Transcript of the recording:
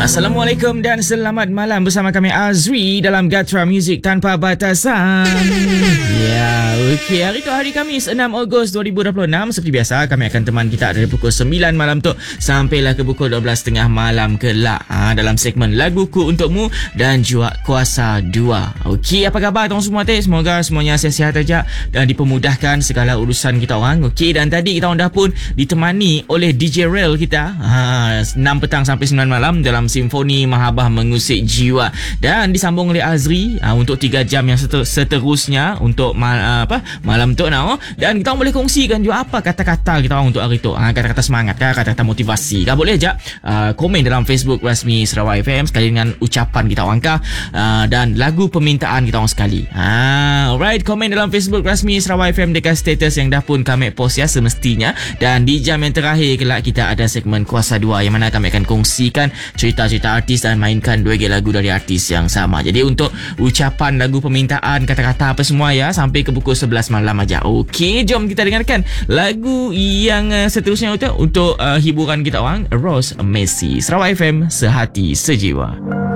Assalamualaikum dan selamat malam bersama kami Azri dalam Gatra Music Tanpa Batasan. Ya, okey. Hari tu hari Khamis 6 Ogos 2026. Seperti biasa kami akan teman kita dari pukul 9 malam tu sampailah ke pukul 12.30 malam kelak dalam segmen Laguku Untukmu dan juga Kuasa 2. Okey, apa khabar tuan semua teh? Semoga semuanya sihat-sihat aja dan dipermudahkan segala urusan kita orang. Okey, dan tadi kita orang dah pun ditemani oleh DJ Rel kita 6 petang sampai 9 malam dalam Simfoni Mahabah Mengusik Jiwa, dan disambung oleh Azri untuk 3 jam yang seterusnya untuk malam tu now. Dan kita boleh kongsikan juga apa kata-kata kita orang untuk hari tu, kata-kata semangat kah, kata-kata motivasi kah, boleh aja komen dalam Facebook rasmi Sarawak FM sekali dengan ucapan kita orang kah, dan lagu permintaan kita orang sekali. Alright, komen dalam Facebook rasmi Sarawak FM dekat status yang dah pun kami post ya semestinya. Dan di jam yang terakhir kelak kita ada segmen Kuasa 2 yang mana kami akan kongsikan cerita-cerita artis dan mainkan 2 lagu dari artis yang sama. Jadi untuk ucapan lagu permintaan, kata-kata apa semua ya, sampai ke pukul 11 malam aja. Okey, jom kita dengarkan lagu yang seterusnya untuk hiburan kita orang, Rose Messi. Sarawak FM, sehati sejiwa.